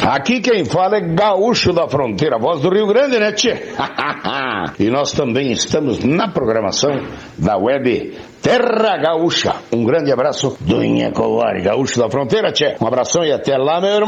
Aqui quem fala é Gaúcho da Fronteira, voz do Rio Grande, né, tchê? E nós também estamos na programação da web Terra Gaúcha. Um grande abraço do Inha Covari, Gaúcho da Fronteira, tchê. Um abração e até lá, meu irmão.